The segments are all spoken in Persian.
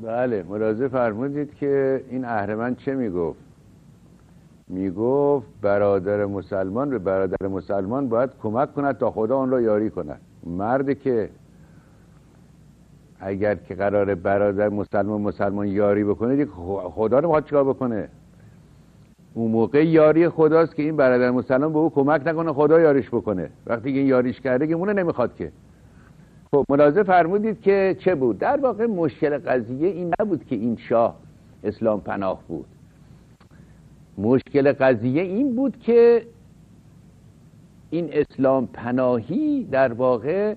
بله، ملاحظه فرمودید که این اهرمن چه میگفت؟ میگفت برادر مسلمان به برادر مسلمان باید کمک کند تا خدا اون را یاری کند. مردی که اگر که قراره برادر مسلمان یاری بکنه دیگه خدا رو باید چیکار بکنه؟ اون موقع یاری خداست که این برادر مسلمان به او کمک نکنه خدا یاریش بکنه. وقتی که این یاریش کرده که اونه نمیخواد که. خب ملاحظه فرمودید که چه بود؟ در واقع مشکل قضیه این نبود که این شاه اسلام پناه بود. مشکل قضیه این بود که این اسلام پناهی در واقع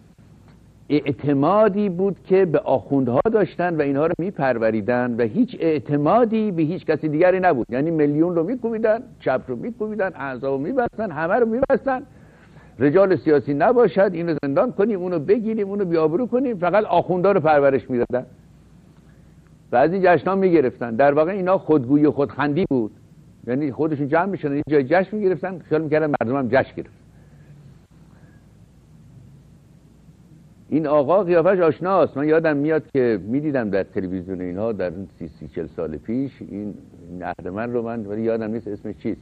اعتمادی بود که به آخوندها داشتن و اینها رو میپروریدن و هیچ اعتمادی به هیچ کسی دیگری نبود. یعنی میلیون رو میکوبیدن، چپ رو میکوبیدن، اعضا رو میبستن، همه رو میبستن. رجال سیاسی نباشد، اینو زندان کنیم، اونو بگیریم، اونو بیابرو کنیم. فقط آخوندها رو پرورش میدادن. بعضی جشن‌ها میگرفتن. در واقع اینا خودگویی و خودخندی بود. یعنی خودشون جمع میشدن یه جای جشن میگرفتن، خیال میکردن مردم هم جشن گرفت. این آقا قیافش آشناست. من یادم میاد که میدیدم در تلویزیون اینها در 30-40 سال پیش این اهرمن رو من، ولی یادم نیست اسمش چیست.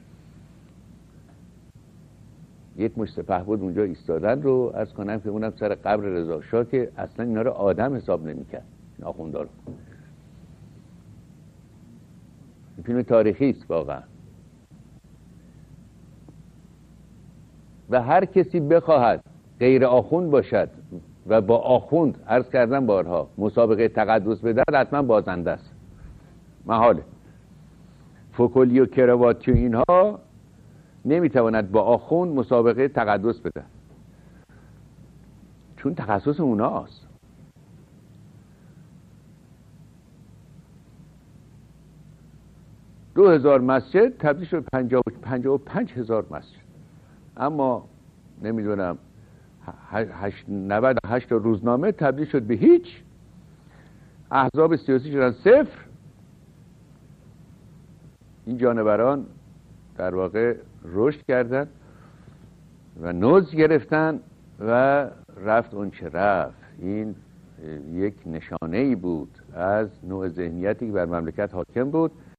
یک مشت سپهبد اونجا ایستادن رو عرض کنم که اونم سر قبر رضا شاه که اصلا اینا رو آدم حساب نمی‌کرد این آخوندا رو. این فیلم تاریخی است واقعا. و هر کسی بخواهد غیر آخوند باشد و با آخوند عرض کردم بارها مسابقه تقدس بدهد حتما بازنده است. محاله. فوکولی و کرواتی و اینها نمیتواند با آخوند مسابقه تقدس بده، چون تخصص اوناست. دو 2000 مسجد تبدیل شد 55,000 مسجد. اما نمیدونم 98 تا روزنامه تبدیل شد به هیچ. احزاب سیاسی شدن صفر. این جانوران در واقع رشد کردن و نوز گرفتن و رفت اون چه رفت. این یک نشانه ای بود از نوع ذهنیتی که بر مملکت حاکم بود